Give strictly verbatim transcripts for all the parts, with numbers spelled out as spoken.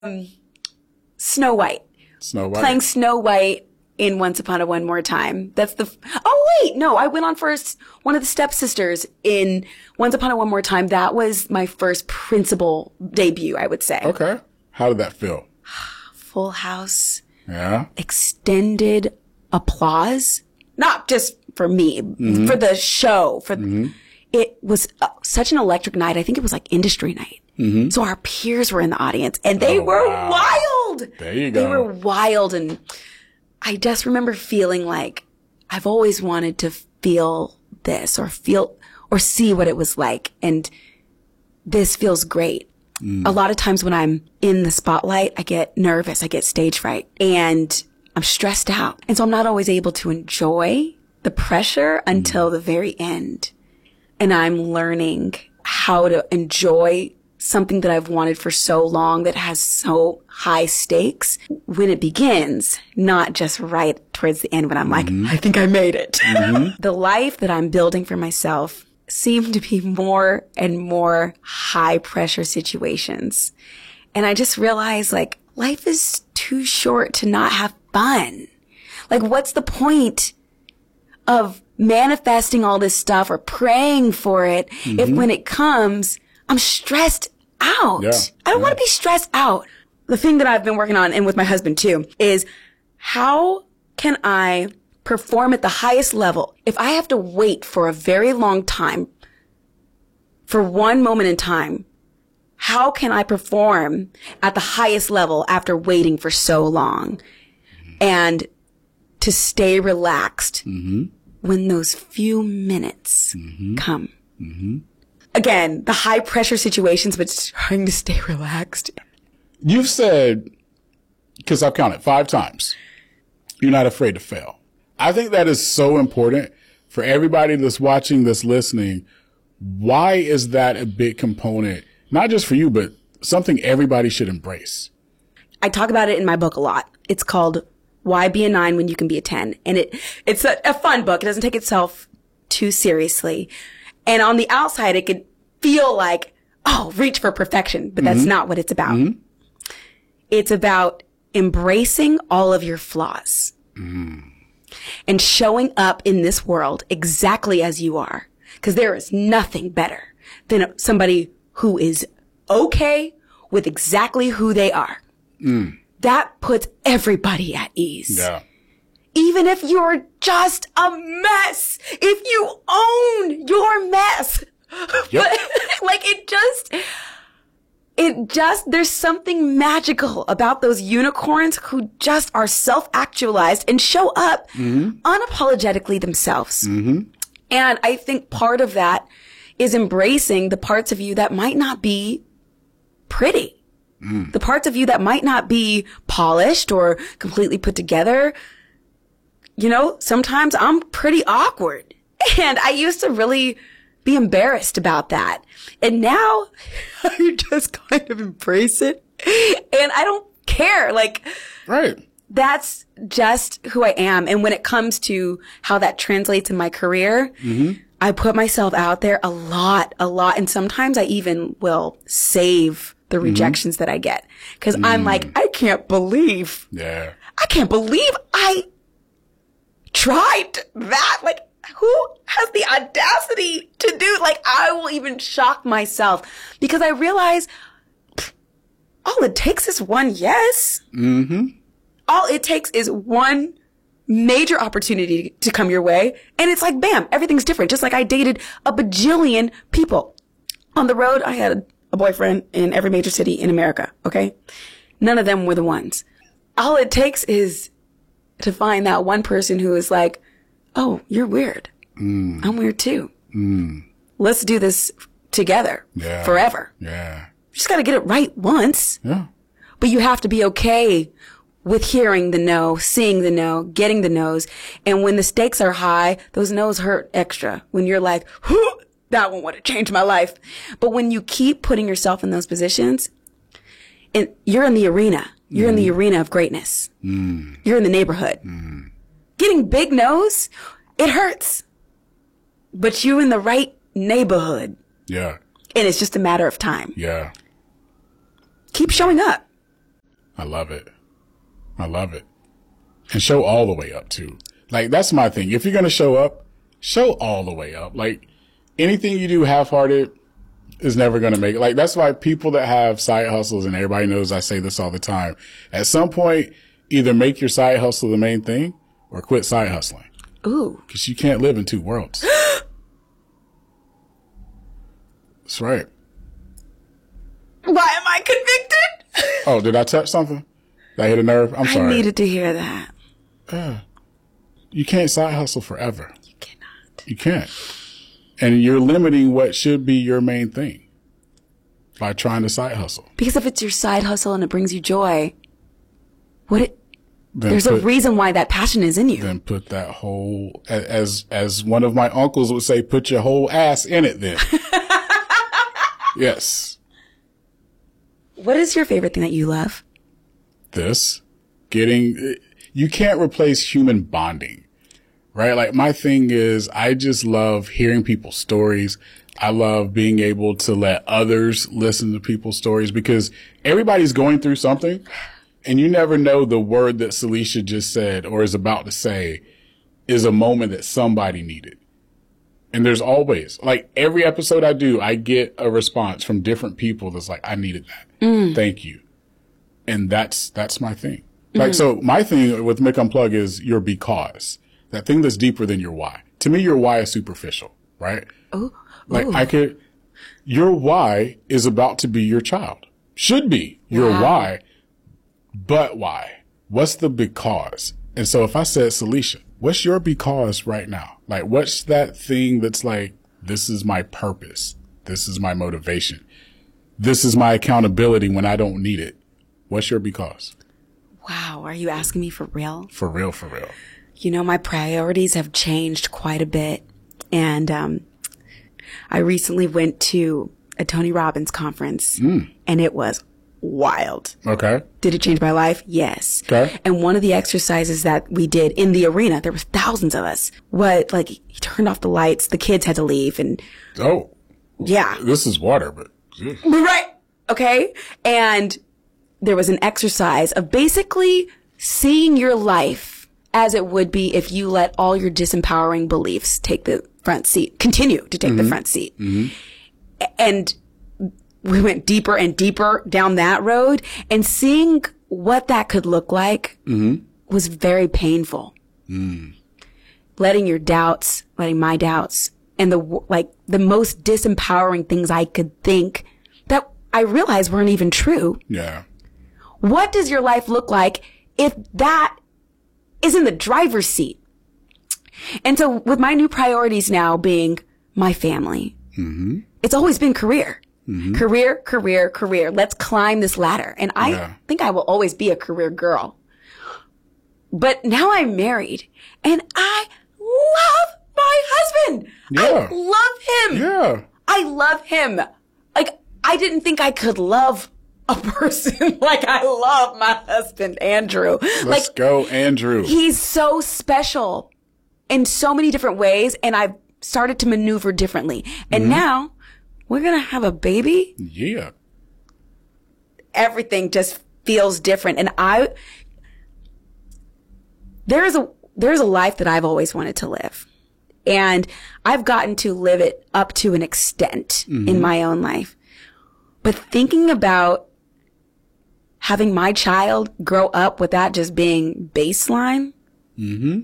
um, Snow White. Snow White. Playing Snow White in Once Upon a One More Time. That's the, f- oh wait, no, I went on first, one of the stepsisters in Once Upon a One More Time. That was my first principal debut, I would say. Okay. How did that feel? Full house. Yeah. Extended applause. Not just for me, mm-hmm. for the show. For mm-hmm. It was uh, such an electric night. I think it was like industry night. Mm-hmm. So our peers were in the audience and they oh, were wow. wild. There you go. They were wild. And I just remember feeling like I've always wanted to feel this or feel or see what it was like. And this feels great. Mm. A lot of times when I'm in the spotlight, I get nervous. I get stage fright and I'm stressed out. And so I'm not always able to enjoy the pressure until mm. the very end. And I'm learning how to enjoy something that I've wanted for so long that has so high stakes when it begins, not just right towards the end when I'm mm-hmm. like, I think I made it. Mm-hmm. The life that I'm building for myself seem to be more and more high pressure situations. And I just realized like life is too short to not have fun. Like what's the point of manifesting all this stuff or praying for it mm-hmm. if when it comes, I'm stressed out. Yeah. I don't yeah. want to be stressed out. The thing that I've been working on and with my husband too is how can I perform at the highest level if I have to wait for a very long time for one moment in time? How can I perform at the highest level after waiting for so long mm-hmm. and to stay relaxed mm-hmm. when those few minutes mm-hmm. come? Mm-hmm. Again, the high pressure situations, but trying to stay relaxed. You've said, because I've counted five times, you're not afraid to fail. I think that is so important for everybody that's watching, that's listening. Why is that a big component? Not just for you, but something everybody should embrace. I talk about it in my book a lot. It's called Why Be a Nine When You Can Be a Ten. And it it's a, a fun book. It doesn't take itself too seriously. And on the outside, it could feel like, oh, reach for perfection. But that's mm-hmm. not what it's about. Mm-hmm. It's about embracing all of your flaws mm. and showing up in this world exactly as you are. Because there is nothing better than somebody who is okay with exactly who they are. Mm. That puts everybody at ease. Yeah. Even if you're just a mess, if you own your mess. Yep. But, like it just, it just, there's something magical about those unicorns who just are self-actualized and show up mm-hmm. unapologetically themselves. Mm-hmm. And I think part of that is embracing the parts of you that might not be pretty. Mm. The parts of you that might not be polished or completely put together. You know, sometimes I'm pretty awkward. And I used to really be embarrassed about that. And now I just kind of embrace it. And I don't care. Like, right. That's just who I am. And when it comes to how that translates in my career, mm-hmm. I put myself out there a lot, a lot. And sometimes I even will save the mm-hmm. rejections that I get. Cause mm. I'm like, I can't believe, yeah, I can't believe I tried that. Like, who has the audacity to do, like, I will even shock myself because I realize all it takes is one yes. Mm-hmm. All it takes is one major opportunity to come your way. And it's like, bam, everything's different. Just like I dated a bajillion people. On the road, I had a boyfriend in every major city in America, okay? None of them were the ones. All it takes is to find that one person who is like, oh, you're weird. Mm. I'm weird too. Mm. Let's do this together yeah. forever. Yeah. You just got to get it right once. Yeah. But you have to be okay with hearing the no, seeing the no, getting the no's. And when the stakes are high, those no's hurt extra. When you're like, whoo, that one would have changed my life. But when you keep putting yourself in those positions, and you're in the arena, you're mm. in the arena of greatness. Mm. You're in the neighborhood. Mm. Getting big no's, it hurts. But you in the right neighborhood. Yeah. And it's just a matter of time. Yeah. Keep showing up. I love it. I love it. And show all the way up too. Like, that's my thing. If you're going to show up, show all the way up. Like, anything you do half-hearted is never going to make it. Like, that's why people that have side hustles, and everybody knows I say this all the time, at some point, either make your side hustle the main thing or quit side hustling. Ooh. Because you can't live in two worlds. That's right. Why am I convicted? Oh, did I touch something? Did I hit a nerve? I'm sorry. I needed to hear that. Uh, you can't side hustle forever. You cannot. You can't. And you're limiting what should be your main thing by trying to side hustle. Because if it's your side hustle and it brings you joy, what it, Then there's put, a reason why that passion is in you. Then put that whole, as, as one of my uncles would say, put your whole ass in it then. Yes. What is your favorite thing that you love? This. Getting, you can't replace human bonding, right? Like, my thing is, I just love hearing people's stories. I love being able to let others listen to people's stories, because everybody's going through something, and you never know the word that Celicia just said or is about to say is a moment that somebody needed. And there's always, like, every episode I do, I get a response from different people that's like, I needed that. Mm. Thank you. And that's, that's my thing. Mm. Like, so my thing with Mick Unplug is your because. That thing that's deeper than your why. To me, your why is superficial, right? Oh. Like, Ooh. I could, your why is about to be your child. Should be your wow. why, but why? What's the because? And so if I said, Celicia, what's your because right now? Like, what's that thing that's like, this is my purpose. This is my motivation. This is my accountability when I don't need it. What's your because? Wow. Are you asking me for real? For real, for real. You know, my priorities have changed quite a bit. And, um, I recently went to a Tony Robbins conference mm. and it was wild. Okay. Did it change my life? Yes. Okay. And one of the exercises that we did in the arena, there was thousands of us, what, like, he turned off the lights, the kids had to leave, and. Oh. Yeah. This is water, but. Yeah. Right. Okay. And there was an exercise of basically seeing your life as it would be if you let all your disempowering beliefs take the front seat, continue to take mm-hmm. the front seat. Mm-hmm. And we went deeper and deeper down that road, and seeing what that could look like mm-hmm. was very painful. Mm. Letting your doubts, letting my doubts, and the, like, the most disempowering things I could think that I realized weren't even true. Yeah. What does your life look like if that is in the driver's seat? And so with my new priorities now being my family, mm-hmm. it's always been career. Mm-hmm. Career, career, career. Let's climb this ladder. And I yeah. think I will always be a career girl. But now I'm married and I love my husband. Yeah. I love him. Yeah. I love him. Like, I didn't think I could love a person like I love my husband, Andrew. Let's like, go, Andrew. He's so special in so many different ways. And I've started to maneuver differently. And mm-hmm. now we're going to have a baby. Yeah. Everything just feels different. And I, there is a, there's a life that I've always wanted to live. And I've gotten to live it up to an extent mm-hmm. in my own life. But thinking about having my child grow up with that just being baseline, mm-hmm.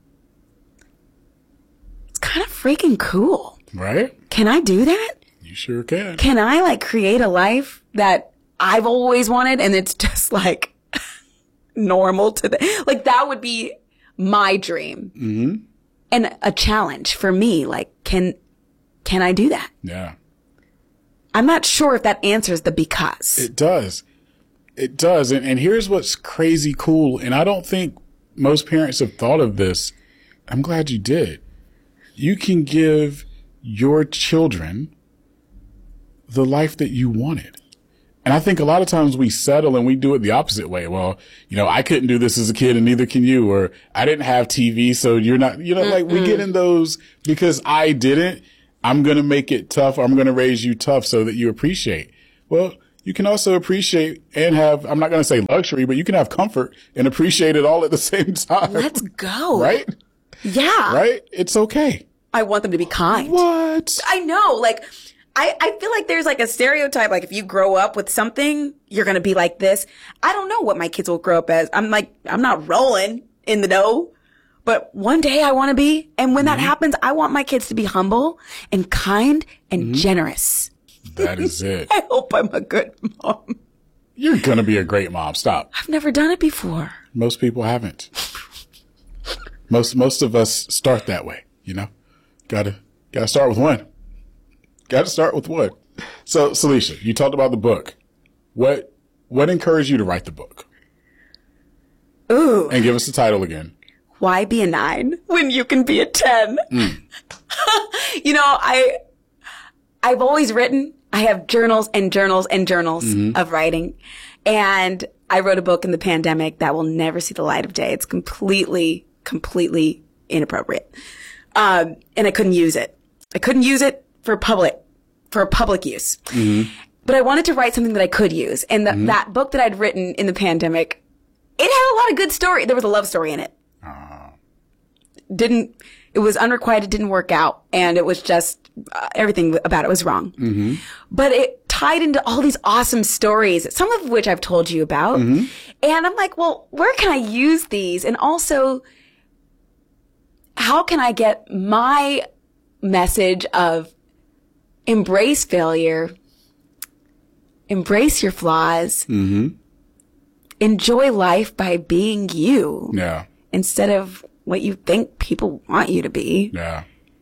it's kind of freaking cool. Right? Can I do that? You sure can. Can I, like, create a life that I've always wanted and it's just, like, normal to the, like, that would be my dream. Mm-hmm. And a challenge for me. Like, can, can I do that? Yeah. I'm not sure if that answers the because. It does. It does. And, and here's what's crazy cool. And I don't think most parents have thought of this. I'm glad you did. You can give your children the life that you wanted. And I think a lot of times we settle and we do it the opposite way. Well, you know, I couldn't do this as a kid and neither can you, or I didn't have T V. So you're not, you know, mm-hmm. like we get in those because I didn't, I'm going to make it tough. Or I'm going to raise you tough so that you appreciate. Well, you can also appreciate and have, I'm not going to say luxury, but you can have comfort and appreciate it all at the same time. Let's go. Right? Yeah. Right? It's okay. I want them to be kind. What? I know. Like, I, I feel like there's like a stereotype. Like, if you grow up with something, you're going to be like this. I don't know what my kids will grow up as. I'm like, I'm not rolling in the dough. But one day I want to be. And when mm-hmm. that happens, I want my kids to be humble and kind and mm-hmm. generous. That is it. I hope I'm a good mom. You're going to be a great mom. Stop. I've never done it before. Most people haven't. most most of us start that way, you know? Gotta gotta start with one. Gotta start with one. So, Celicia, you talked about the book. What what encouraged you to write the book? Ooh. And give us the title again. Why be a nine when you can be a ten? Mm. You know, I I've always written. I have journals and journals and journals mm-hmm. of writing. And I wrote a book in the pandemic that will never see the light of day. It's completely, completely inappropriate. Um, and I couldn't use it. I couldn't use it for public, for public use. Mm-hmm. But I wanted to write something that I could use. And the, mm-hmm. that book that I'd written in the pandemic, it had a lot of good story. There was a love story in it. Uh. Didn't, it was unrequited, didn't work out. And it was just, uh, everything about it was wrong. Mm-hmm. But it tied into all these awesome stories, some of which I've told you about. Mm-hmm. And I'm like, well, where can I use these? And also, how can I get my message of embrace failure, embrace your flaws, mm-hmm. enjoy life by being you. Yeah. Instead of what you think people want you to be. Yeah.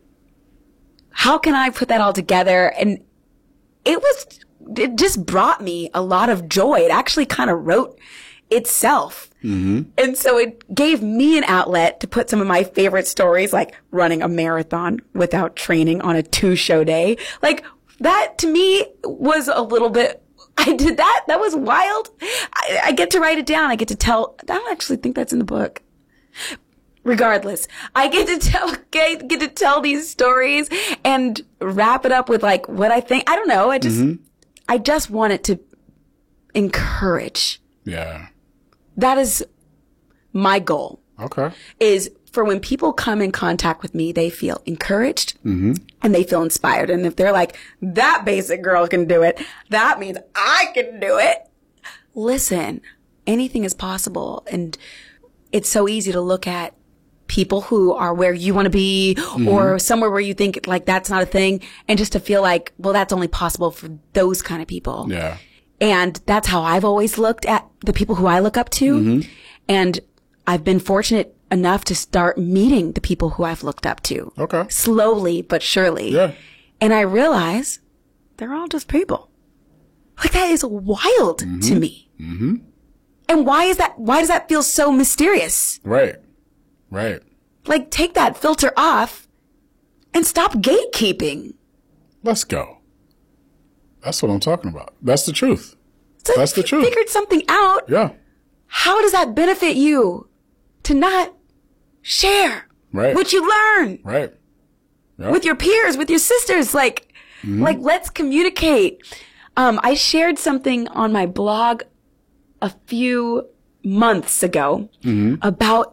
How can I put that all together? And it was, it just brought me a lot of joy. It actually kind of wrote itself. Mm-hmm. And so it gave me an outlet to put some of my favorite stories, like running a marathon without training on a two show day. Like that to me was a little bit, I did that. That was wild. I, I get to write it down. I get to tell, I don't actually think that's in the book. Regardless, I get to tell, get, get to tell these stories and wrap it up with like what I think. I don't know. I just, mm-hmm. I just want it to encourage. Yeah. That is my goal. Okay. Is for when people come in contact with me, they feel encouraged mm-hmm. and they feel inspired. And if they're like, that basic girl can do it, that means I can do it. Listen, anything is possible. And it's so easy to look at people who are where you want to be mm-hmm. or somewhere where you think like that's not a thing. And just to feel like, well, that's only possible for those kind of people. Yeah. And that's how I've always looked at the people who I look up to. Mm-hmm. And I've been fortunate enough to start meeting the people who I've looked up to. Okay. Slowly but surely. Yeah. And I realize they're all just people. Like that is wild mm-hmm. to me. Mm-hmm. And why is that? Why does that feel so mysterious? Right. Right. Like take that filter off and stop gatekeeping. Let's go. That's what I'm talking about. That's the truth. So That's the truth. Figured something out. Yeah. How does that benefit you to not share right. what you learn? Right. Yep. With your peers, with your sisters, like, mm-hmm. like let's communicate. Um, I shared something on my blog a few months ago mm-hmm. about,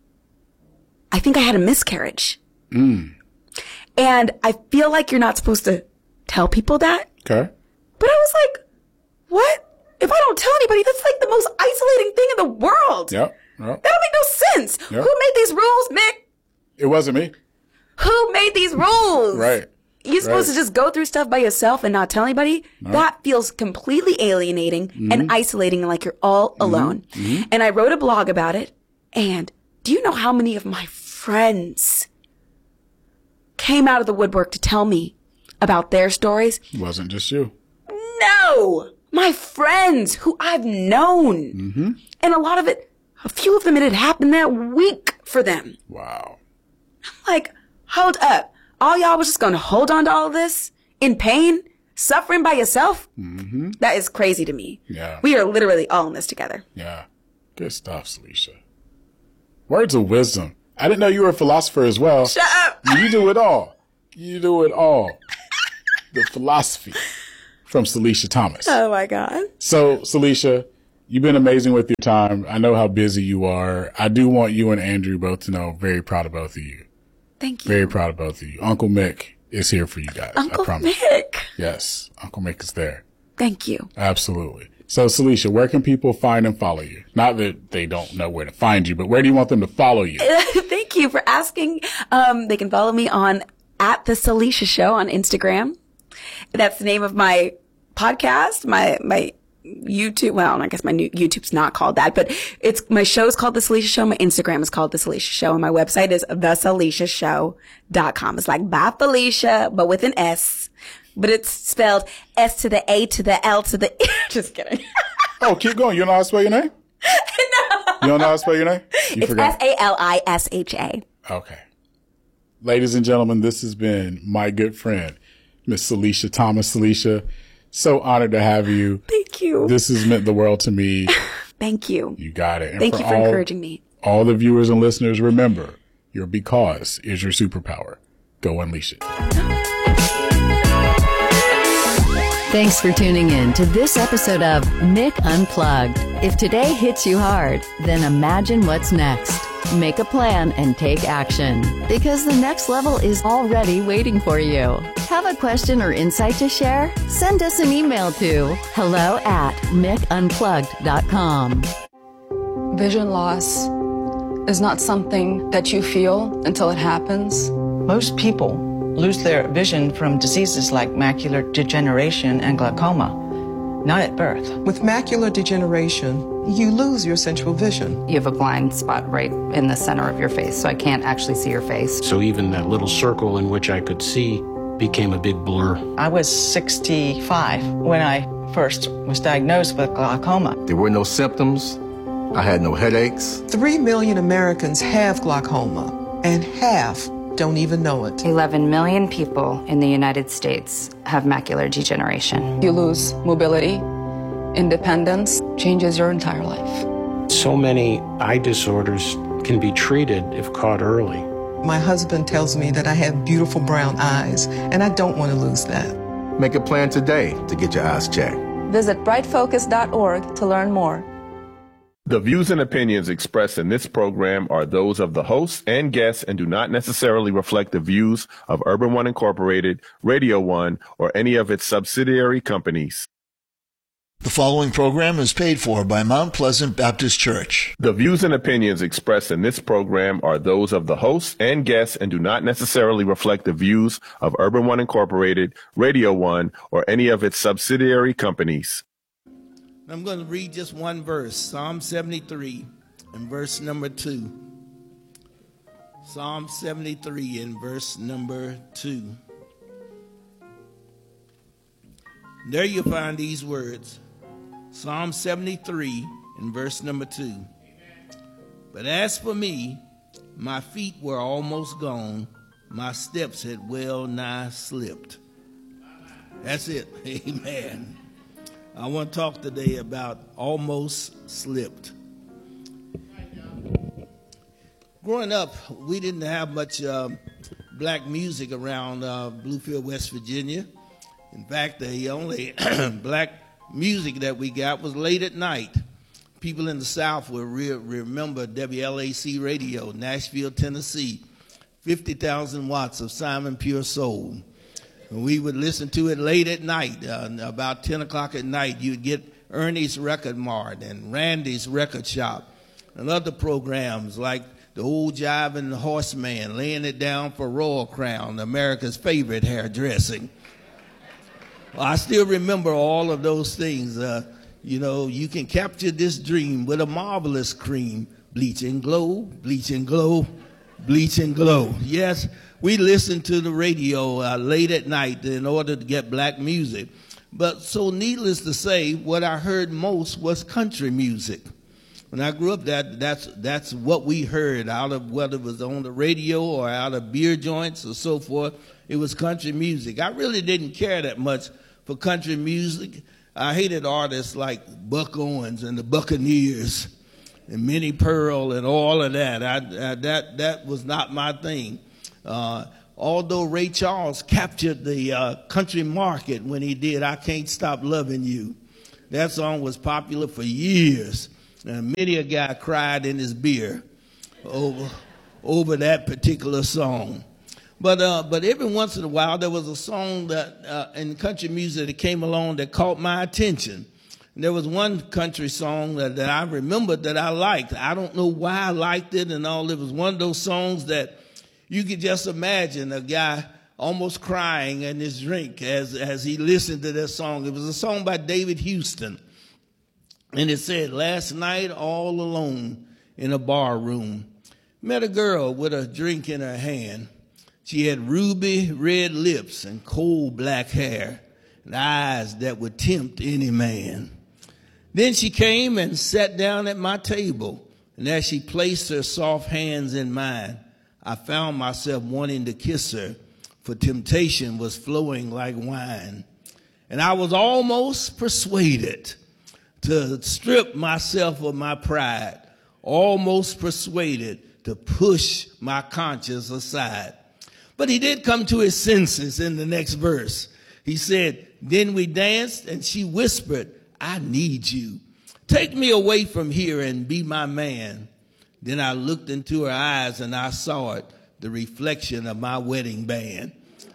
I think I had a miscarriage. Mm. And I feel like you're not supposed to tell people that. Okay. But I was like, what? If I don't tell anybody, that's like the most isolating thing in the world. Yep. Yep. That don't make no sense. Yep. Who made these rules, Mick? It wasn't me. Who made these rules? Right. You're supposed right. to just go through stuff by yourself and not tell anybody? No. That feels completely alienating mm-hmm. and isolating, like you're all mm-hmm. alone. Mm-hmm. And I wrote a blog about it. And do you know how many of my friends came out of the woodwork to tell me about their stories? It wasn't just you. No! My friends who I've known. Mm-hmm. And a lot of it, a few of them, it had happened that week for them. Wow. I'm like, hold up. All y'all was just going to hold on to all this in pain, suffering by yourself? Mm-hmm. That is crazy to me. Yeah. We are literally all in this together. Yeah. Good stuff, Celicia. Words of wisdom. I didn't know you were a philosopher as well. Shut up. You do it all. You do it all. The philosophy. from Salisha Thomas. Oh, my God. So, Salisha, you've been amazing with your time. I know how busy you are. I do want you and Andrew both to know, very proud of both of you. Thank you. Very proud of both of you. Uncle Mick is here for you guys. Uncle I promise. Mick. Yes, Uncle Mick is there. Thank you. Absolutely. So, Salisha, where can people find and follow you? Not that they don't know where to find you, but where do you want them to follow you? Thank you for asking. Um, they can follow me on at The Salisha Show on Instagram. That's the name of my podcast, my, my YouTube. Well, I guess my new YouTube's not called that, but it's, my show's called The Salisha Show. My Instagram is called The Salisha Show, and my website is the salisha show dot com. It's like by Felicia, but with an S. But it's spelled S to the A to the L to the E. Just kidding. Oh, keep going. You don't know how to spell your name? No. You don't know how to spell your name? You It's forgot. S A L I S H A. Okay. Ladies and gentlemen, this has been my good friend, Miss Salisha Thomas. Salisha, so honored to have you. Thank you. This has meant the world to me. Thank you. You got it. And Thank you for all, encouraging me. All the viewers and listeners, remember, your because is your superpower. Go unleash it. Thanks for tuning in to this episode of Mick Unplugged. If today hits you hard, then imagine what's next. Make a plan and take action, because the next level is already waiting for you. Have a question or insight to share? Send us an email to hello at mick unplugged dot com. Vision loss is not something that you feel until it happens. Most people lose their vision from diseases like macular degeneration and glaucoma, not at birth. With macular degeneration, you lose your central vision. You have a blind spot right in the center of your face, so I can't actually see your face. So even that little circle in which I could see became a big blur. I was sixty-five when I first was diagnosed with glaucoma. There were no symptoms. I had no headaches. Three million Americans have glaucoma, and half don't even know it. eleven million people in the United States have macular degeneration. You lose mobility, independence, changes your entire life. So many eye disorders can be treated if caught early. My husband tells me that I have beautiful brown eyes, and I don't want to lose that. Make a plan today to get your eyes checked. Visit bright focus dot org to learn more. The views and opinions expressed in this program are those of the hosts and guests and do not necessarily reflect the views of Urban One Incorporated, Radio One, or any of its subsidiary companies. The following program is paid for by Mount Pleasant Baptist Church. The views and opinions expressed in this program are those of the hosts and guests and do not necessarily reflect the views of Urban One Incorporated, Radio One, or any of its subsidiary companies. I'm going to read just one verse, Psalm seventy-three, and verse number two. Psalm seventy-three and verse number two. There you find these words. Psalm seventy-three and verse number two. But as for me, my feet were almost gone. My steps had well nigh slipped. That's it. Amen. I want to talk today about almost slipped. Growing up, we didn't have much uh, black music around uh, Bluefield, West Virginia. In fact, the only black music that we got was late at night. People in the South will re- remember W L A C Radio, Nashville, Tennessee, fifty thousand watts of Simon Pure Soul. And we would listen to it late at night, uh, about ten o'clock at night. You'd get Ernie's Record Mart and Randy's Record Shop and other programs like the Old Jiving Horseman, Laying It Down for Royal Crown, America's favorite hairdressing. Well, I still remember all of those things. Uh, you know, you can capture this dream with a marvelous cream. Bleach and glow, bleach and glow, bleach and glow. Yes. We listened to the radio uh, late at night in order to get black music. But so needless to say, what I heard most was country music. When I grew up, that that's that's what we heard out of, whether it was on the radio or out of beer joints or so forth. It was country music. I really didn't care that much for country music. I hated artists like Buck Owens and the Buccaneers and Minnie Pearl and all of that. I, I, that that was not my thing. Uh, although Ray Charles captured the uh, country market when he did I Can't Stop Loving You. That song was popular for years, and many a guy cried in his beer over, over that particular song. But uh, but every once in a while, there was a song that uh, in country music that came along that caught my attention. And there was one country song that, that I remembered that I liked. I don't know why I liked it and all. It was one of those songs that you could just imagine a guy almost crying in his drink as, as he listened to that song. It was a song by David Houston. And it said, last night all alone in a bar room, met a girl with a drink in her hand. She had ruby red lips and coal black hair and eyes that would tempt any man. Then she came and sat down at my table, and as she placed her soft hands in mine, I found myself wanting to kiss her, for temptation was flowing like wine. And I was almost persuaded to strip myself of my pride, almost persuaded to push my conscience aside. But he did come to his senses in the next verse. He said, then we danced, and she whispered, I need you. Take me away from here and be my man. Then I looked into her eyes, and I saw it, the reflection of my wedding band.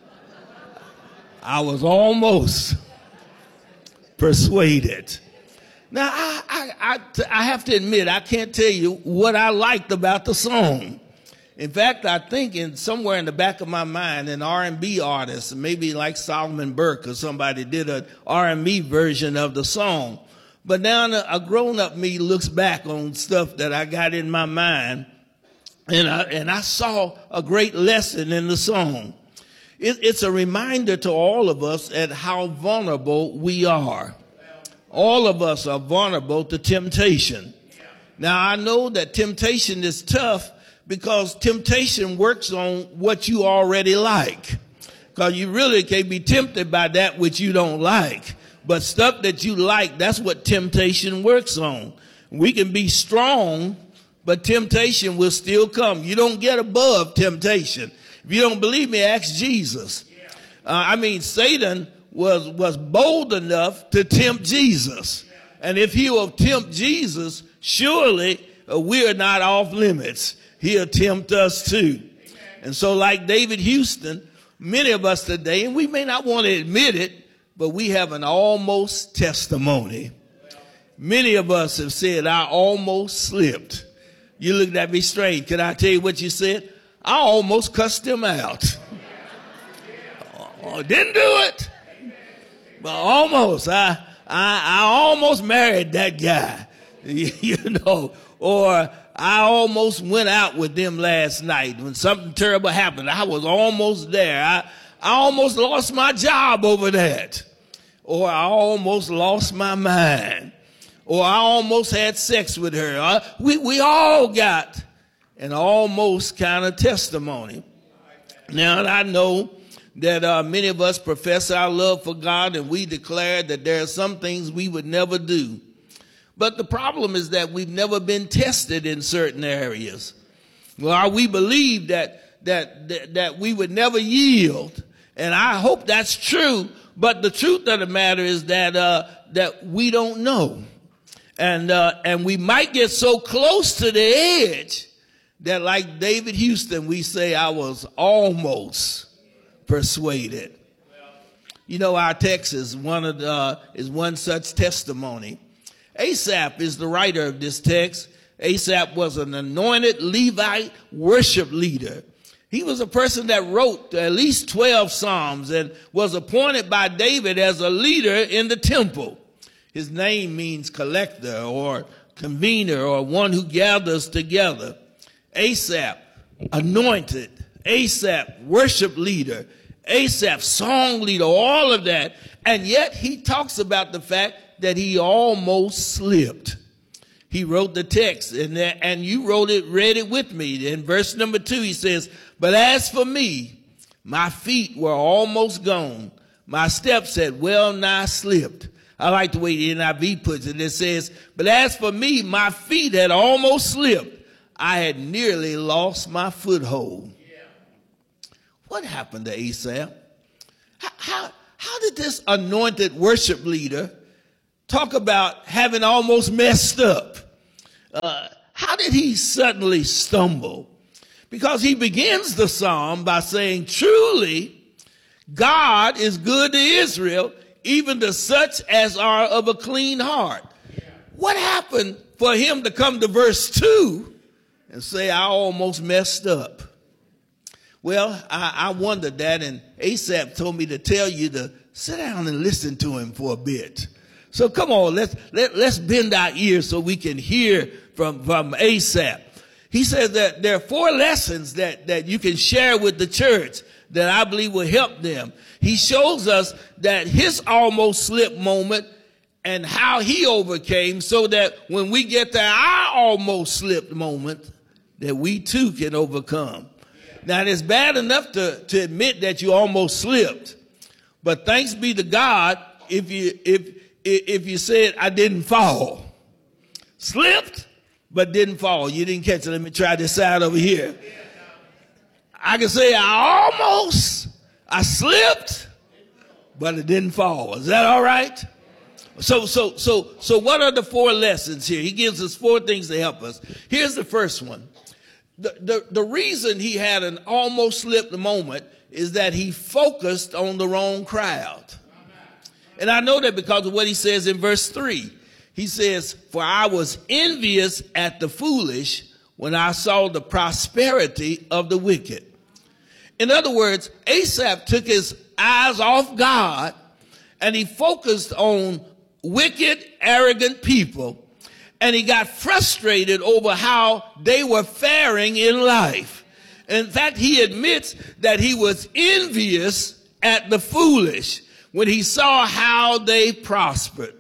I was almost persuaded. Now, I, I, I, I have to admit, I can't tell you what I liked about the song. In fact, I think in somewhere in the back of my mind, an R and B artist, maybe like Solomon Burke or somebody, did an R and B version of the song. But now a grown-up me looks back on stuff that I got in my mind, and I, and I saw a great lesson in the song. It, it's a reminder to all of us at how vulnerable we are. All of us are vulnerable to temptation. Now, I know that temptation is tough, because temptation works on what you already like. Because you really can't be tempted by that which you don't like. But stuff that you like, that's what temptation works on. We can be strong, but temptation will still come. You don't get above temptation. If you don't believe me, ask Jesus. Uh, I mean, Satan was, was bold enough to tempt Jesus. And if he will tempt Jesus, surely uh, we are not off limits. He'll tempt us too. And so like David Houston, many of us today, and we may not want to admit it, but we have an almost testimony. Many of us have said, I almost slipped. You looked at me strange. Can I tell you what you said? I almost cussed him out. Oh, didn't do it, but almost. I, I, I almost married that guy, you know, or I almost went out with them last night when something terrible happened. I was almost there. I, I almost lost my job over that. Or I almost lost my mind. Or I almost had sex with her. Uh, we, we all got an almost kind of testimony. Now, I know that uh, many of us profess our love for God, and we declare that there are some things we would never do. But the problem is that we've never been tested in certain areas. Well, we believe that, that, that, that we would never yield. And I hope that's true. But the truth of the matter is that, uh, that we don't know. And, uh, and we might get so close to the edge that like David Houston, we say, I was almost persuaded. You know, our text is one of the, uh, is one such testimony. Asaph is the writer of this text. Asaph was an anointed Levite worship leader. He was a person that wrote at least twelve Psalms and was appointed by David as a leader in the temple. His name means collector or convener or one who gathers together. Asaph, anointed. Asaph, worship leader. Asaph, song leader, all of that. And yet he talks about the fact that he almost slipped. He wrote the text, and, and you wrote it, read it with me. In verse number two, he says, but as for me, my feet were almost gone. My steps had well nigh slipped. I like the way the N I V puts it. It says, but as for me, my feet had almost slipped. I had nearly lost my foothold. what happened to Asaph? How, how, how did this anointed worship leader talk about having almost messed up? Uh, how did he suddenly stumble? Because he begins the psalm by saying, truly, God is good to Israel, even to such as are of a clean heart. What happened for him to come to verse two and say, I almost messed up? Well, I, I wondered that, and Asaph told me to tell you to sit down and listen to him for a bit. So come on, let's, let, let's bend our ears so we can hear from, from Asaph. He says that there are four lessons that, that you can share with the church that I believe will help them. He shows us that his almost slip moment and how he overcame, so that when we get to our almost slipped moment, that we too can overcome. Now, it's bad enough to, to admit that you almost slipped, but thanks be to God if you, if, if you said, I didn't fall. Slipped, but didn't fall. You didn't catch it. Let me try this side over here. I can say I almost, I slipped, but it didn't fall. Is that all right? So, so, so, so what are the four lessons here? He gives us four things to help us. Here's the first one. The, the, the reason he had an almost slipped moment is that he focused on the wrong crowd. And I know that because of what he says in verse three. He says, for I was envious at the foolish when I saw the prosperity of the wicked. In other words, Asaph took his eyes off God and he focused on wicked, arrogant people. And he got frustrated over how they were faring in life. In fact, he admits that he was envious at the foolish when he saw how they prospered.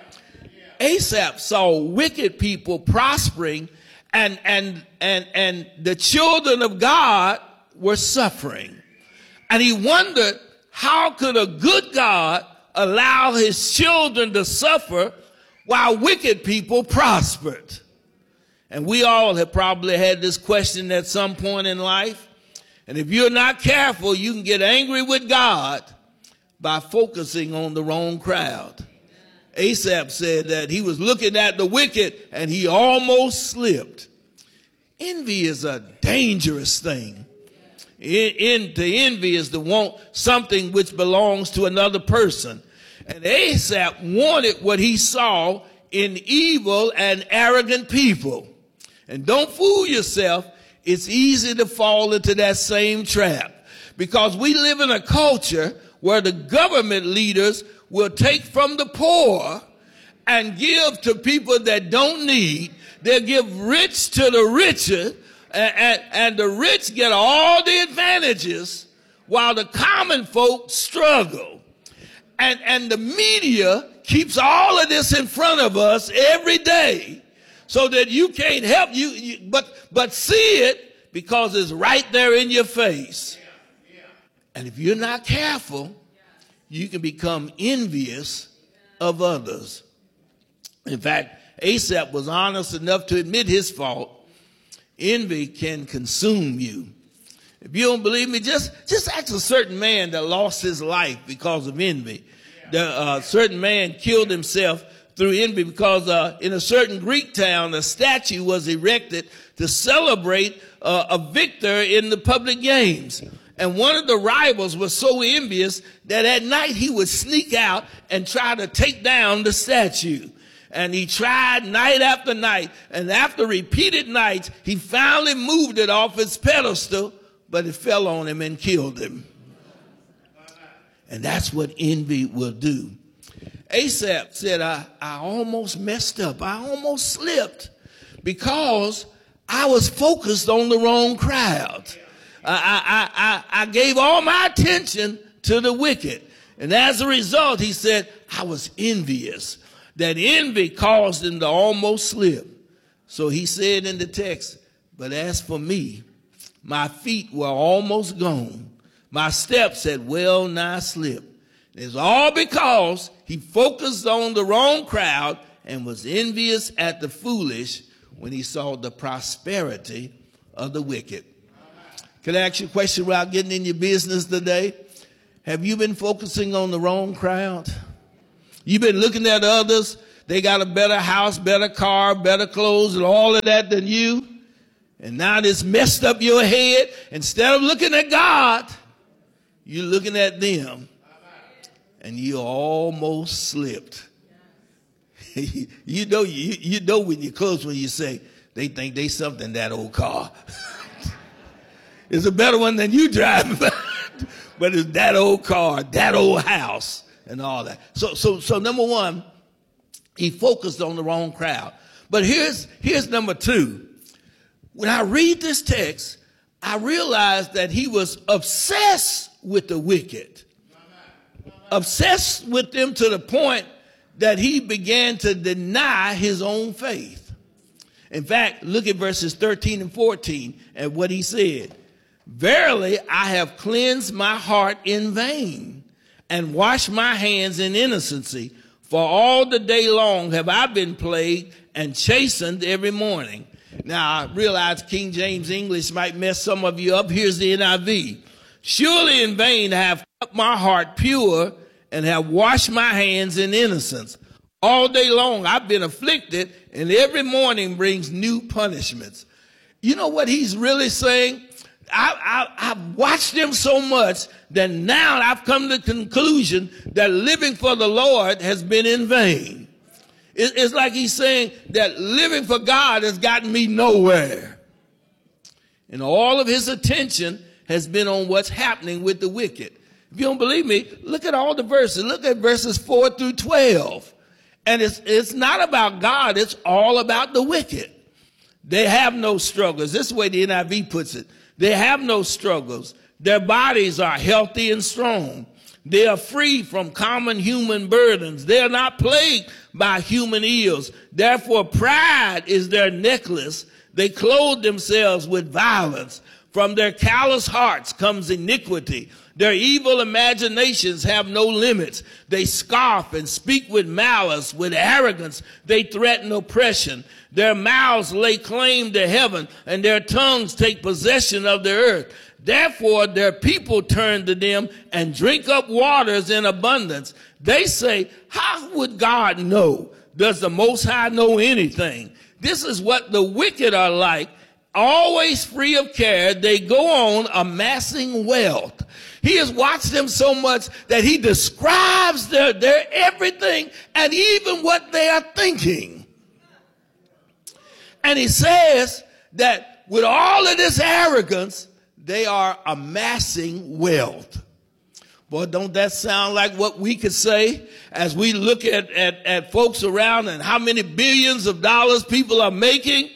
Asaph saw wicked people prospering, and, and, and, and the children of God were suffering. And he wondered, how could a good God allow his children to suffer while wicked people prospered? And we all have probably had this question at some point in life. And if you're not careful, you can get angry with God by focusing on the wrong crowd. Asaph said that he was looking at the wicked and he almost slipped. Envy is a dangerous thing. In, in, to envy is to want something which belongs to another person. And Asaph wanted what he saw in evil and arrogant people. And don't fool yourself. It's easy to fall into that same trap, because we live in a culture where the government leaders will take from the poor and give to people that don't need. They'll give rich to the richer, and, and, and the rich get all the advantages while the common folk struggle. And, and the media keeps all of this in front of us every day so that you can't help you, you but, but see it because it's right there in your face. And if you're not careful, you can become envious of others. In fact, Asaph was honest enough to admit his fault. Envy can consume you. If you don't believe me, just, just ask a certain man that lost his life because of envy. The uh, certain man killed himself through envy because uh, in a certain Greek town, a statue was erected to celebrate uh, a victor in the public games. And one of the rivals was so envious that at night he would sneak out and try to take down the statue. And he tried night after night. And after repeated nights, he finally moved it off its pedestal, but it fell on him and killed him. And that's what envy will do. Asaph said, I, I almost messed up. I almost slipped because I was focused on the wrong crowd. I, I, I, I gave all my attention to the wicked. And as a result, he said, I was envious. That envy caused him to almost slip. So he said in the text, but as for me, my feet were almost gone. My steps had well nigh slipped. It's all because he focused on the wrong crowd and was envious at the foolish when he saw the prosperity of the wicked. Can I ask you a question without getting in your business today? Have you been focusing on the wrong crowd? You've been looking at others. They got a better house, better car, better clothes, and all of that than you. And now this messed up your head. Instead of looking at God, you're looking at them. And you almost slipped. you know you, you know when you're close when you say, they think they something, that old car. It's a better one than you driving. But it's that old car, that old house, and all that. So, so, so number one, he focused on the wrong crowd. But here's, here's number two. When I read this text, I realized that he was obsessed with the wicked. Obsessed with them to the point that he began to deny his own faith. In fact, look at verses thirteen and fourteen and what he said. Verily, I have cleansed my heart in vain and washed my hands in innocency. For all the day long have I been plagued and chastened every morning. Now, I realize King James English might mess some of you up. Here's the N I V. Surely in vain I have kept my heart pure and have washed my hands in innocence. All day long I've been afflicted, and every morning brings new punishments. You know what he's really saying? I, I, I've watched them so much that now I've come to the conclusion that living for the Lord has been in vain. It, it's like he's saying that living for God has gotten me nowhere. And all of his attention has been on what's happening with the wicked. If you don't believe me, look at all the verses. Look at verses four through twelve. And it's, it's not about God. It's all about the wicked. They have no struggles. This is the way the N I V puts it. They have no struggles. Their bodies are healthy and strong. They are free from common human burdens. They are not plagued by human ills. Therefore, pride is their necklace. They clothe themselves with violence. From their callous hearts comes iniquity. Their evil imaginations have no limits. They scoff and speak with malice, with arrogance. They threaten oppression. Their mouths lay claim to heaven, and their tongues take possession of the earth. Therefore, their people turn to them and drink up waters in abundance. They say, how would God know? Does the Most High know anything? This is what the wicked are like. Always free of care, they go on amassing wealth. He has watched them so much that he describes their, their everything and even what they are thinking. And he says that with all of this arrogance, they are amassing wealth. Boy, don't that sound like what we could say as we look at, at, at folks around and how many billions of dollars people are making?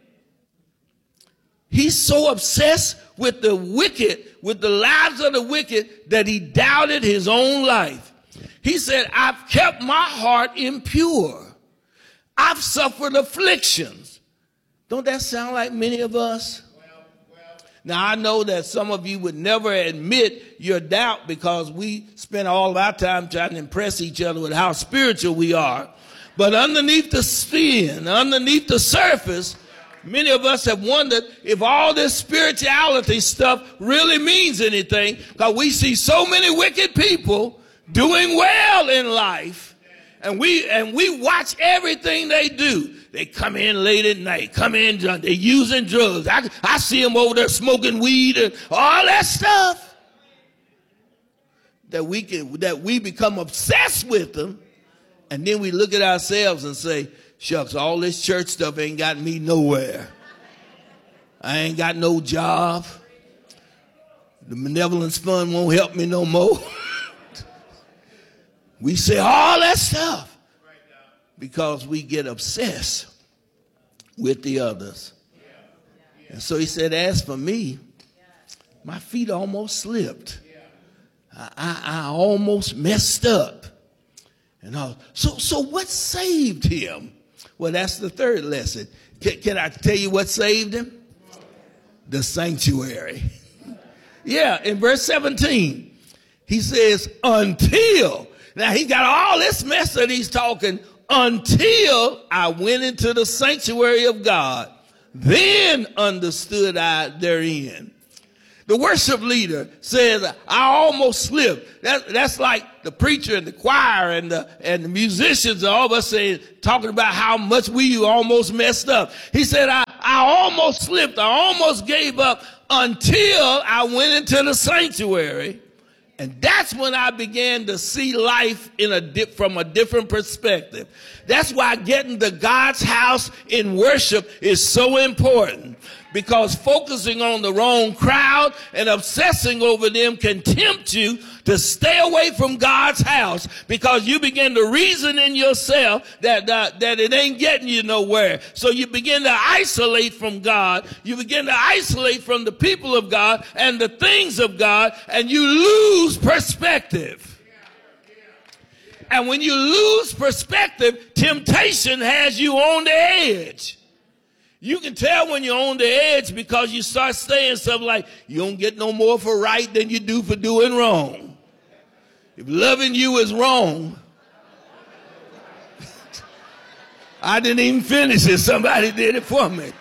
He's so obsessed with the wicked, with the lives of the wicked, that he doubted his own life. He said, I've kept my heart impure. I've suffered afflictions. Don't that sound like many of us? Well, well. Now, I know that some of you would never admit your doubt because we spend all of our time trying to impress each other with how spiritual we are. But underneath the skin, underneath the surface, many of us have wondered if all this spirituality stuff really means anything, because we see so many wicked people doing well in life, and we and we watch everything they do. They come in late at night, come in drunk, they're using drugs. I, I see them over there smoking weed and all that stuff. That we can that we become obsessed with them, and then we look at ourselves and say, shucks, all this church stuff ain't got me nowhere. I ain't got no job. The benevolence fund won't help me no more. We say all that stuff because we get obsessed with the others. And so he said, as for me, my feet almost slipped. I, I, I almost messed up. And all. So, so what saved him? Well, that's the third lesson. Can, can I tell you what saved him? The sanctuary. Yeah, in verse seventeen, he says, until. Now, he got all this mess that he's talking, until I went into the sanctuary of God. Then understood I therein. The worship leader says, I almost slipped. That, that's like the preacher and the choir and the, and the musicians, all of us saying, talking about how much we almost messed up. He said, I, I almost slipped. I almost gave up until I went into the sanctuary. And that's when I began to see life in a dip, from a different perspective. That's why getting to God's house in worship is so important. Because focusing on the wrong crowd and obsessing over them can tempt you to stay away from God's house, because you begin to reason in yourself that uh, that it ain't getting you nowhere. So you begin to isolate from God. You begin to isolate from the people of God and the things of God, and you lose perspective. And when you lose perspective, temptation has you on the edge. You can tell when you're on the edge because you start saying something like, you don't get no more for right than you do for doing wrong. If loving you is wrong, I didn't even finish it. Somebody did it for me.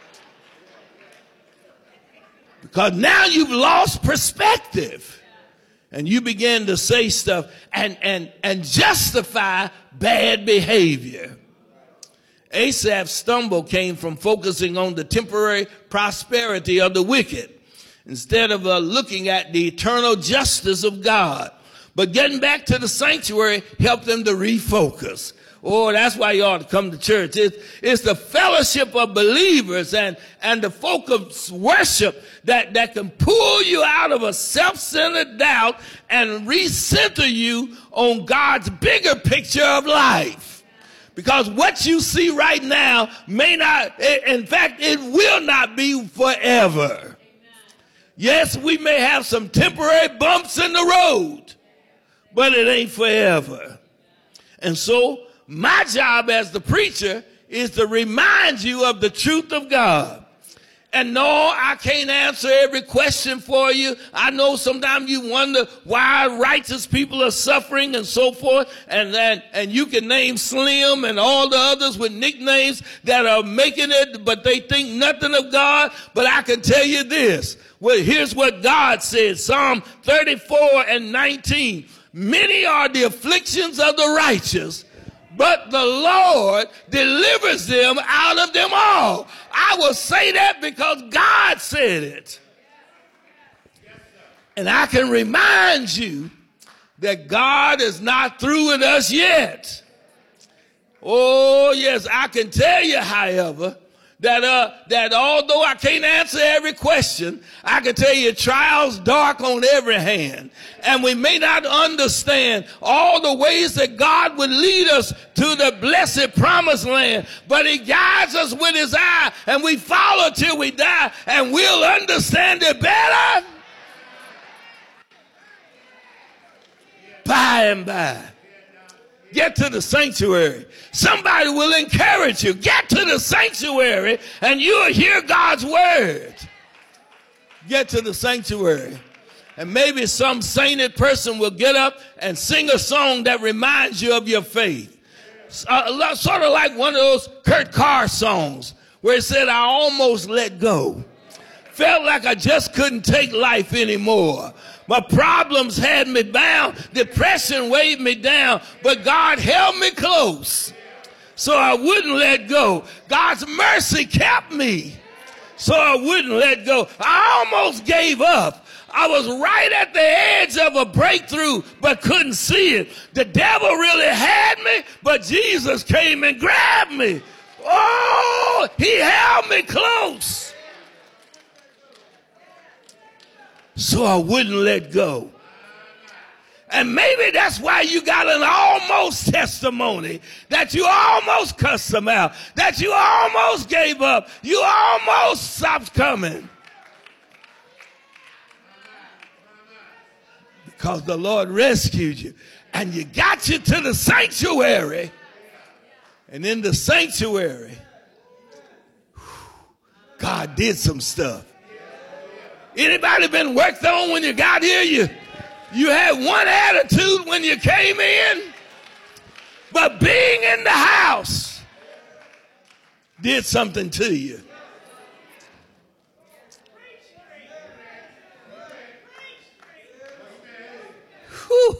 Because now you've lost perspective. And you begin to say stuff and, and, and justify bad behavior. Asaph's stumble came from focusing on the temporary prosperity of the wicked instead of uh, looking at the eternal justice of God. But getting back to the sanctuary helped them to refocus. Oh, that's why you ought to come to church. It's, it's the fellowship of believers and, and the focused worship that, that can pull you out of a self-centered doubt and recenter you on God's bigger picture of life. Because what you see right now may not, in fact, it will not be forever. Yes, we may have some temporary bumps in the road, but it ain't forever. And so my job as the preacher is to remind you of the truth of God. And no, I can't answer every question for you. I know sometimes you wonder why righteous people are suffering and so forth. And then, and you can name Slim and all the others with nicknames that are making it, but they think nothing of God. But I can tell you this. Well, here's what God said. Psalm thirty-four and nineteen. Many are the afflictions of the righteous, but the Lord delivers them out of them all. I will say that because God said it. And I can remind you that God is not through with us yet. Oh, yes, I can tell you, however, that uh, that although I can't answer every question, I can tell you trials dark on every hand. And we may not understand all the ways that God would lead us to the blessed promised land, but he guides us with his eye, and we follow till we die, and we'll understand it better by and by. Get to the sanctuary. Somebody will encourage you. Get to the sanctuary and you'll hear God's word. Get to the sanctuary. And maybe some sainted person will get up and sing a song that reminds you of your faith. Uh, sort of like one of those Kurt Carr songs where it said, I almost let go. Felt like I just couldn't take life anymore. My problems had me bound. Depression weighed me down. But God held me close so I wouldn't let go. God's mercy kept me so I wouldn't let go. I almost gave up. I was right at the edge of a breakthrough, but couldn't see it. The devil really had me, but Jesus came and grabbed me. Oh, he held me close so I wouldn't let go. And maybe that's why you got an almost testimony, that you almost cussed them out, that you almost gave up, you almost stopped coming. Because the Lord rescued you, and you got you to the sanctuary. And in the sanctuary, God did some stuff. Anybody been worked on when you got here? You, you had one attitude when you came in, but being in the house did something to you.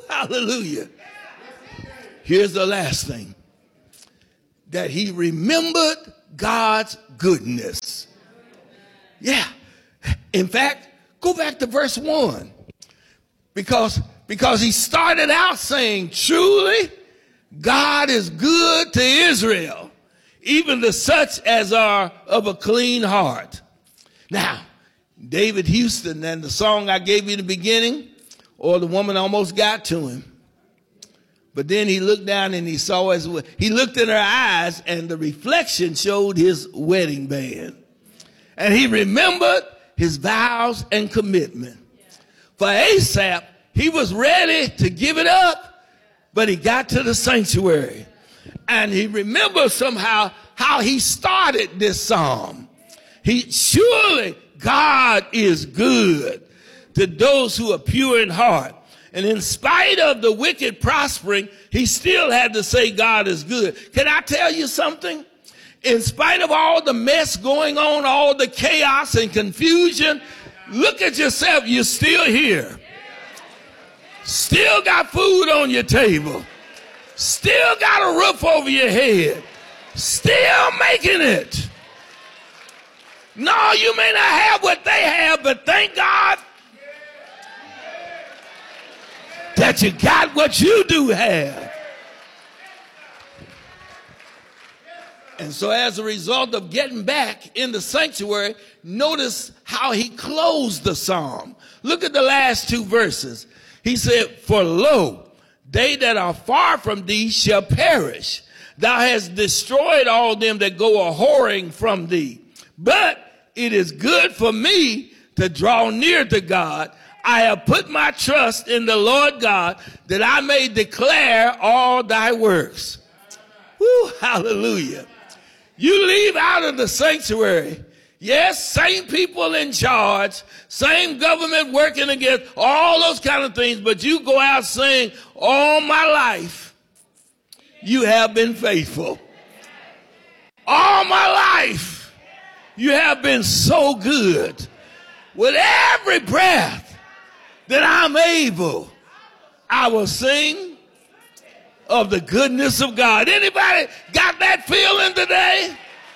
hallelujah. Here's the last thing. That he remembered God's goodness. Yeah. In fact, go back to verse one. Because, because he started out saying, truly, God is good to Israel, even to such as are of a clean heart. Now, David Houston and the song I gave you in the beginning, or the woman almost got to him. But then he looked down and he saw his, he looked in her eyes and the reflection showed his wedding band. And he remembered his vows and commitment. For Asaph, he was ready to give it up, but he got to the sanctuary. And he remembered somehow how he started this psalm. He, surely God is good to those who are pure in heart. And in spite of the wicked prospering, he still had to say God is good. Can I tell you something? In spite of all the mess going on, all the chaos and confusion, look at yourself. You're still here. Still got food on your table. Still got a roof over your head. Still making it. No, you may not have what they have, but thank God that you got what you do have. And so as a result of getting back in the sanctuary, notice how he closed the psalm. Look at the last two verses. He said, for lo, they that are far from thee shall perish. Thou hast destroyed all them that go a-whoring from thee. But it is good for me to draw near to God. I have put my trust in the Lord God, that I may declare all thy works. Woo, hallelujah. You leave out of the sanctuary. Yes, same people in charge, same government working against all those kind of things, but you go out saying, all my life, you have been faithful. All my life, you have been so good. With every breath that I'm able, I will sing of the goodness of God. Anybody got that feeling today?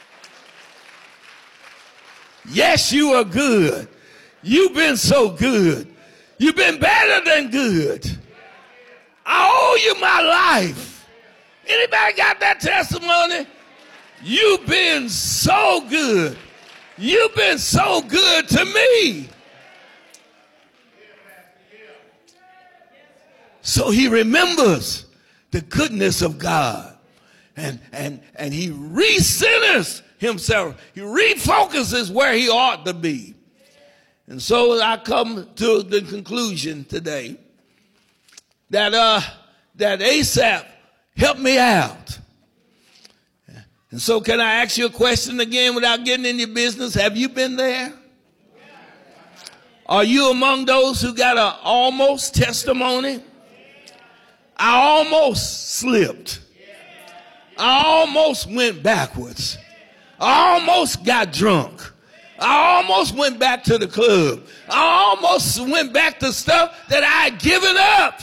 Yes, you are good. You've been so good. You've been better than good. I owe you my life. Anybody got that testimony? You've been so good. You've been so good to me. So he remembers the goodness of God. And, and, and he recenters himself. He refocuses where he ought to be. And so I come to the conclusion today that, uh, that Asaph helped me out. And so can I ask you a question again without getting in your business? Have you been there? Are you among those who got an almost testimony? I almost slipped. I almost went backwards. I almost got drunk. I almost went back to the club. I almost went back to stuff that I had given up.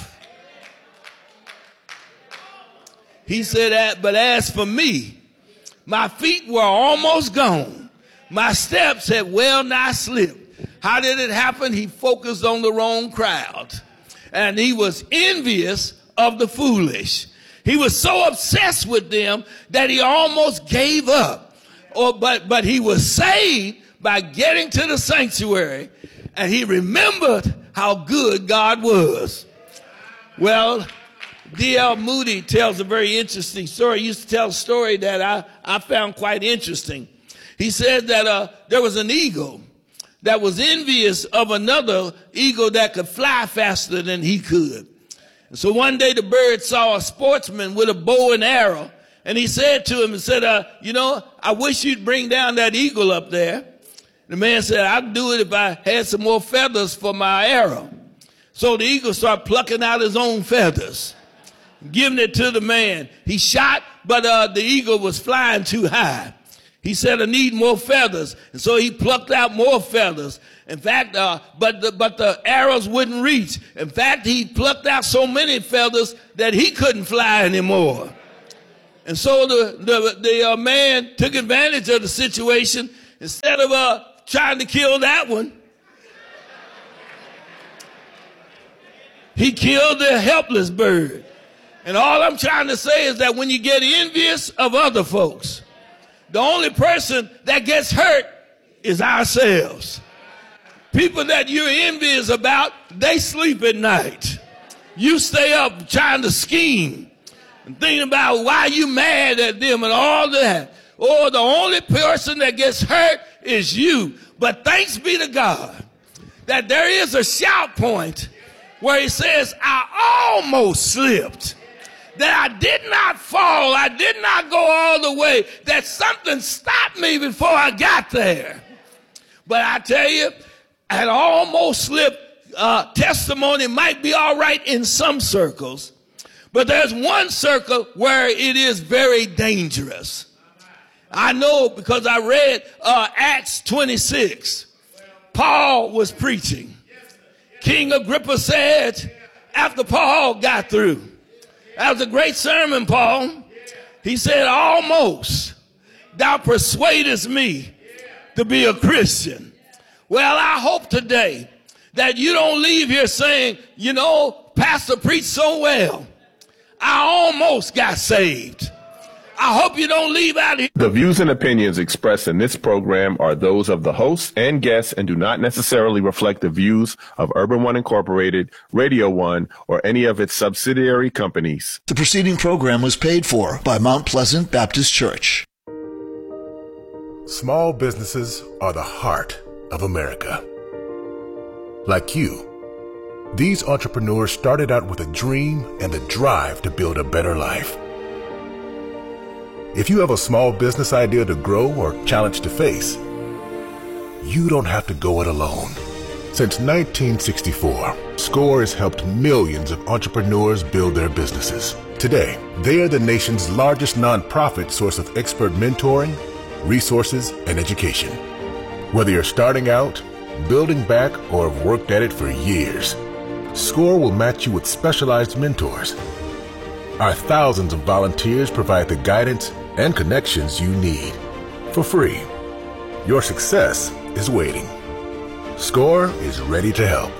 He said that, but as for me, my feet were almost gone. My steps had well nigh slipped. How did it happen? He focused on the wrong crowd. And he was envious of the foolish. He was so obsessed with them that he almost gave up. Or, but, but he was saved by getting to the sanctuary, and he remembered how good God was. Well, D L Moody tells a very interesting story. He used to tell a story that I, I found quite interesting. He said that uh, there was an eagle that was envious of another eagle that could fly faster than he could. And so one day the bird saw a sportsman with a bow and arrow, and he said to him, and said, uh, you know, I wish you'd bring down that eagle up there. The man said, I'd do it if I had some more feathers for my arrow. So the eagle started plucking out his own feathers, giving it to the man. He shot, but uh, the eagle was flying too high. He said, I need more feathers. And so he plucked out more feathers. In fact, uh, but, the, but the arrows wouldn't reach. In fact, he plucked out so many feathers that he couldn't fly anymore. And so the, the, the uh, man took advantage of the situation. Instead of uh, trying to kill that one, he killed the helpless bird. And all I'm trying to say is that when you get envious of other folks, the only person that gets hurt is ourselves. People that you're envious about, they sleep at night. You stay up trying to scheme and thinking about why you mad at them and all that. Or the only person that gets hurt is you. But thanks be to God that there is a shout point where he says, I almost slipped. That I did not fall, I did not go all the way, that something stopped me before I got there. But I tell you, an almost slipped uh, testimony might be all right in some circles, but there's one circle where it is very dangerous. I know because I read uh, Acts twenty-six. Paul was preaching. King Agrippa said, after Paul got through, that was a great sermon, Paul. He said, almost thou persuadest me to be a Christian. Well, I hope today that you don't leave here saying, you know, Pastor preached so well, I almost got saved. I hope you don't leave out here. The views and opinions expressed in this program are those of the hosts and guests and do not necessarily reflect the views of Urban One Incorporated, Radio One, or any of its subsidiary companies. The preceding program was paid for by Mount Pleasant Baptist Church. Small businesses are the heart of America. Like you, these entrepreneurs started out with a dream and the drive to build a better life. If you have a small business idea to grow or challenge to face, you don't have to go it alone. Since nineteen sixty-four, SCORE has helped millions of entrepreneurs build their businesses. Today, they are the nation's largest nonprofit source of expert mentoring, resources, and education. Whether you're starting out, building back, or have worked at it for years, SCORE will match you with specialized mentors. Our thousands of volunteers provide the guidance and connections you need for free. Your success is waiting. SCORE is ready to help.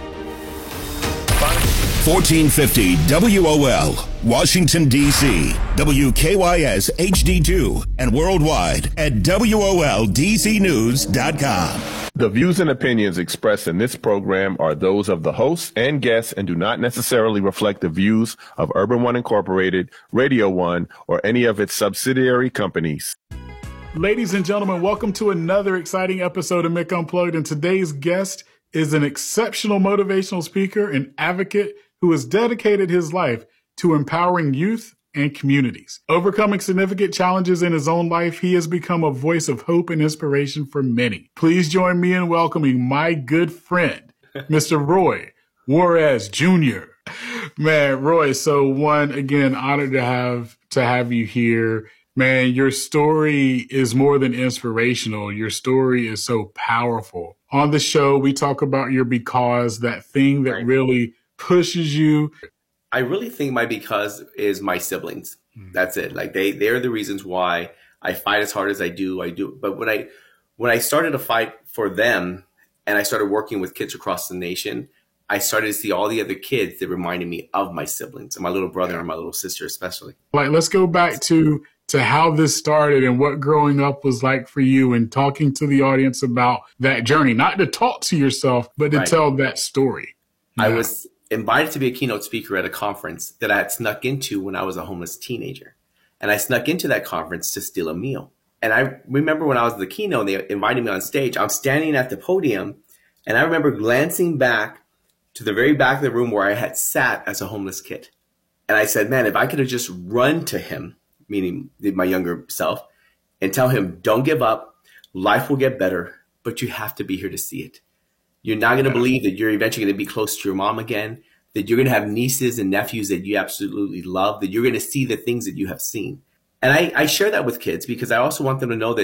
fourteen fifty W O L, Washington, D C, W K Y S H D two, and worldwide at W O L D C news dot com. The views and opinions expressed in this program are those of the hosts and guests and do not necessarily reflect the views of Urban One Incorporated, Radio One, or any of its subsidiary companies. Ladies and gentlemen, welcome to another exciting episode of Mick Unplugged. And today's guest is an exceptional motivational speaker and advocate who has dedicated his life to empowering youth and communities. Overcoming significant challenges in his own life, he has become a voice of hope and inspiration for many. Please join me in welcoming my good friend, Mister Roy Juarez Junior Man, Roy, so one, again, honored to have to have you here. Man, your story is more than inspirational. Your story is so powerful. On the show, we talk about your because, that thing that really pushes you. I really think my because is my siblings. Mm. That's it. Like they, they're the reasons why I fight as hard as I do. I do. But when I, when I started to fight for them and I started working with kids across the nation, I started to see all the other kids that reminded me of my siblings and my little brother and my little sister, especially. Like, let's go back to, to how this started and what growing up was like for you and talking to the audience about that journey, not to talk to yourself, but to right. tell that story. Yeah. I was invited to be a keynote speaker at a conference that I had snuck into when I was a homeless teenager. And I snuck into that conference to steal a meal. And I remember when I was the keynote, they invited me on stage. I'm standing at the podium, and I remember glancing back to the very back of the room where I had sat as a homeless kid. And I said, man, if I could have just run to him, meaning my younger self, and tell him, don't give up, life will get better, but you have to be here to see it. You're not going to believe that you're eventually going to be close to your mom again, that you're going to have nieces and nephews that you absolutely love, that you're going to see the things that you have seen. And I, I share that with kids because I also want them to know that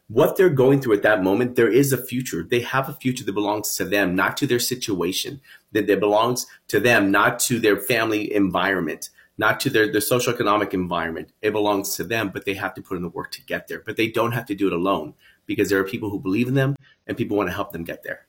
what they're going through at that moment, there is a future. They have a future that belongs to them, not to their situation, that, that belongs to them, not to their family environment, not to their, their socioeconomic environment. It belongs to them, but they have to put in the work to get there. But they don't have to do it alone because there are people who believe in them and people want to help them get there.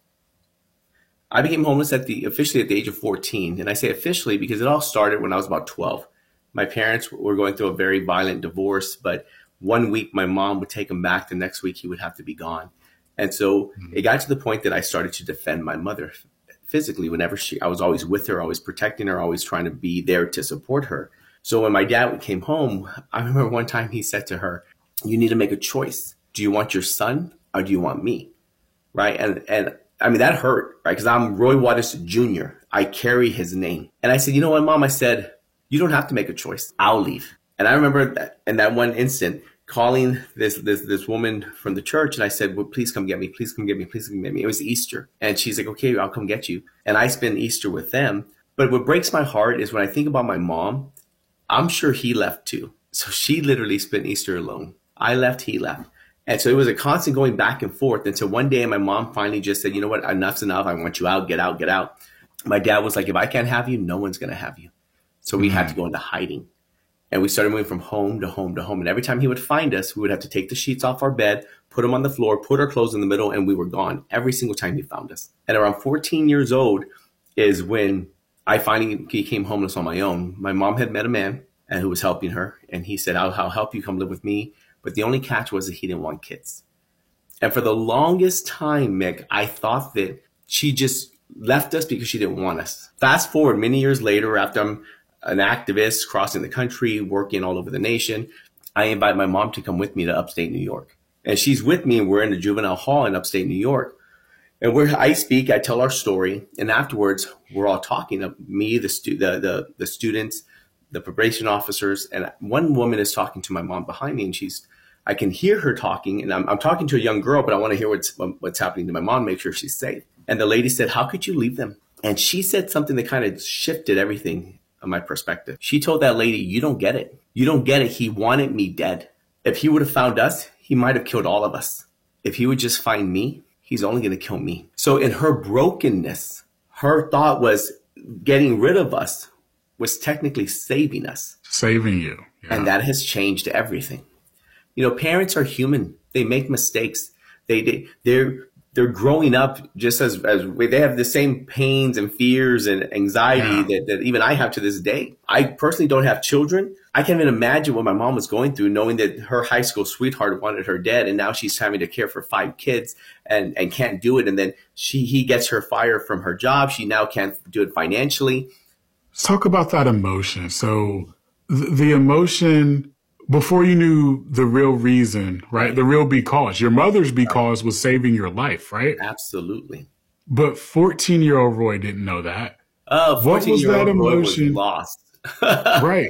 I became homeless at the officially at the age of fourteen. And I say officially because it all started when I was about twelve. My parents were going through a very violent divorce, but one week my mom would take him back. The next week he would have to be gone. And so mm-hmm. it got to the point that I started to defend my mother physically whenever she, I was always with her, always protecting her, always trying to be there to support her. So when my dad came home, I remember one time he said to her, you need to make a choice. Do you want your son or do you want me? Right. And, and I mean, that hurt, right? Because I'm Roy Waters Junior I carry his name. And I said, you know what, Mom? I said, you don't have to make a choice. I'll leave. And I remember that in that one instant calling this, this, this woman from the church. And I said, well, please come get me. Please come get me. Please come get me. It was Easter. And she's like, okay, I'll come get you. And I spend Easter with them. But what breaks my heart is when I think about my mom, I'm sure he left too. So she literally spent Easter alone. I left, he left. And so it was a constant going back and forth. And so one day my mom finally just said, you know what, enough's enough. I want you out, get out, get out. My dad was like, if I can't have you, no one's going to have you. So we mm-hmm. had to go into hiding. And we started moving from home to home to home. And every time he would find us, we would have to take the sheets off our bed, put them on the floor, put our clothes in the middle, and we were gone every single time he found us. And around fourteen years old is when I finally became homeless on my own. My mom had met a man and who was helping her. And he said, I'll, I'll help you come live with me. But the only catch was that he didn't want kids. And for the longest time, Mick, I thought that she just left us because she didn't want us. Fast forward many years later, after I'm an activist crossing the country, working all over the nation, I invite my mom to come with me to upstate New York. And she's with me, and we're in the juvenile hall in upstate New York. And where I speak, I tell our story. And afterwards, we're all talking, me, the, stu- the, the, the students, the probation officers. And one woman is talking to my mom behind me, and she's I can hear her talking, and I'm, I'm talking to a young girl, but I want to hear what's what's happening to my mom, make sure she's safe. And the lady said, how could you leave them? And she said something that kind of shifted everything on my perspective. She told that lady, you don't get it. You don't get it. He wanted me dead. If he would have found us, he might have killed all of us. If he would just find me, he's only going to kill me. So in her brokenness, her thought was getting rid of us was technically saving us. Saving you. Yeah. And that has changed everything. You know, parents are human. They make mistakes. They, they, they're, they're growing up just as, as they have the same pains and fears and anxiety yeah. that, that even I have to this day. I personally don't have children. I can't even imagine what my mom was going through, knowing that her high school sweetheart wanted her dead. And now she's having to care for five kids and, and can't do it. And then she, he gets her fired from her job. She now can't do it financially. Let's talk about that emotion. So th- the emotion before you knew the real reason, right? The real because. Your mother's because was saving your life, right? Absolutely. But fourteen-year-old Roy didn't know that. Uh, what was that emotion? Roy was lost. Right.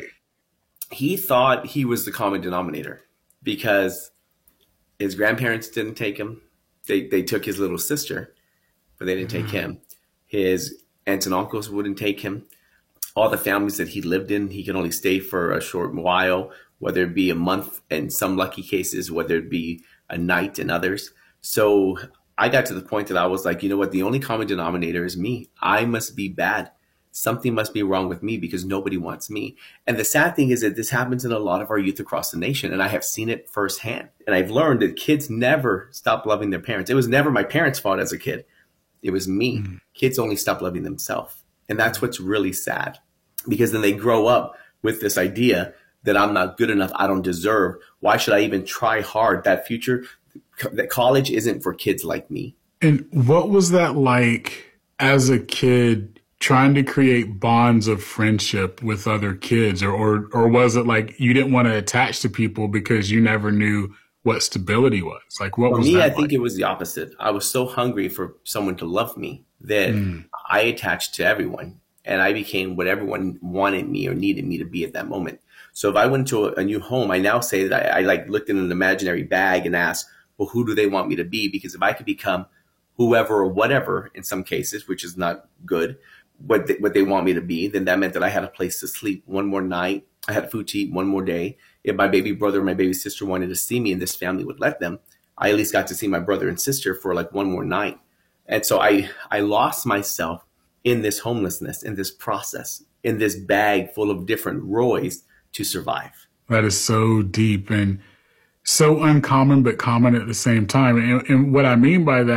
He thought he was the common denominator because his grandparents didn't take him. They they took his little sister, but they didn't take mm-hmm. him. His aunts and uncles wouldn't take him. All the families that he lived in, he could only stay for a short while, whether it be a month in some lucky cases, whether it be a night in others. So I got to the point that I was like, you know what? The only common denominator is me. I must be bad. Something must be wrong with me because nobody wants me. And the sad thing is that this happens in a lot of our youth across the nation. And I have seen it firsthand. And I've learned that kids never stop loving their parents. It was never my parents' fault as a kid. It was me. Mm-hmm. Kids only stop loving themselves. And that's what's really sad, because then they grow up with this idea that I'm not good enough. I don't deserve. Why should I even try hard? That future, that college isn't for kids like me. And what was that like as a kid, trying to create bonds of friendship with other kids? Or, or, or was it like you didn't want to attach to people because you never knew what stability was? Like, what for was me, that I like? think it was the opposite. I was so hungry for someone to love me that mm. I attached to everyone. And I became what everyone wanted me or needed me to be at that moment. So if I went to a, a new home, I now say that I, I like looked in an imaginary bag and asked, well, who do they want me to be? Because if I could become whoever or whatever in some cases, which is not good, what they, what they want me to be, then that meant that I had a place to sleep one more night. I had food to eat one more day. If my baby brother or my baby sister wanted to see me and this family would let them, I at least got to see my brother and sister for like one more night. And so I, I lost myself in this homelessness, in this process, in this bag full of different Roys to survive. That is so deep and so uncommon, but common at the same time. And, and what I mean by that